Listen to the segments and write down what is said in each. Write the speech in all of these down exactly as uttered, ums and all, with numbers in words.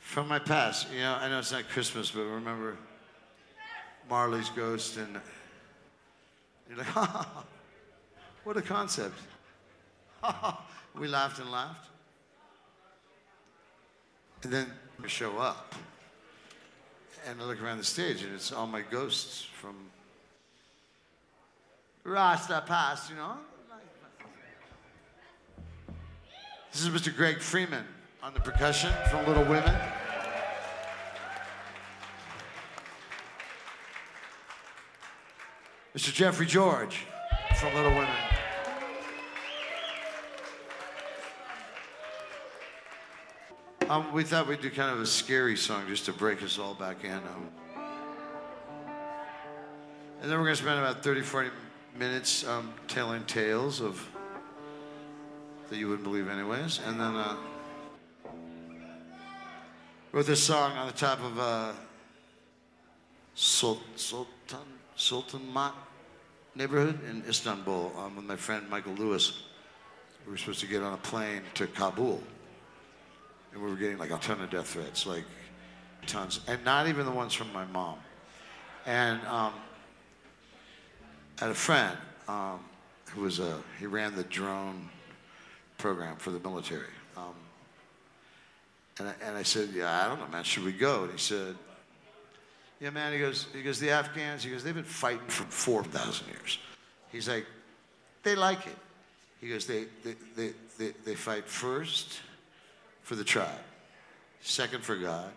From my past, you know, I know it's not Christmas, but remember Marley's Ghost, and you're like, ha ha, ha. What a concept. Ha ha. We laughed and laughed. And then we show up, and I look around the stage, and it's all my ghosts from Rasta past, you know? This is Mister Greg Freeman on the percussion from Little Women. Mister Jeffrey George from Little Women. Um, we thought we'd do kind of a scary song just to break us all back in. Um, and then we're going to spend about thirty, forty minutes um, telling tales of that you wouldn't believe anyways. And then uh, wrote this song on the top of uh, Sul- Sultan, Sultanmat neighborhood in Istanbul um, with my friend Michael Lewis. We were supposed to get on a plane to Kabul. And we were getting like a ton of death threats, like tons. And not even the ones from my mom. And um, I had a friend um, who was a, he ran the drone program for the military. Um, and, I, and I said, yeah, I don't know, man, should we go? And he said, yeah, man, he goes, he goes, the Afghans, he goes, they've been fighting for four thousand years. He's like, they like it. He goes, they, they, they, they, they fight first for the tribe, second for God,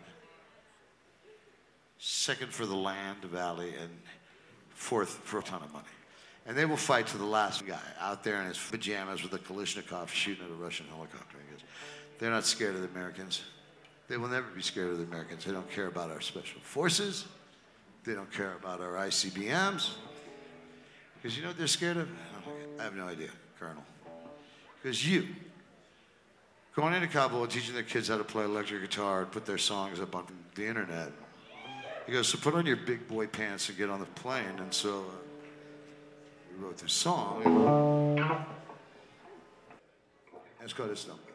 second for the land, the valley, and fourth for a ton of money. And they will fight to the last guy out there in his pajamas with a Kalashnikov shooting at a Russian helicopter. He goes, they're not scared of the Americans. They will never be scared of the Americans. They don't care about our special forces. They don't care about our I C B Ms. Because you know what they're scared of? I have no idea, Colonel. Because you, going into Kabul and teaching their kids how to play electric guitar and put their songs up on the internet. He goes, so put on your big boy pants and get on the plane. And so uh, we wrote this song. And it's called Istanbul.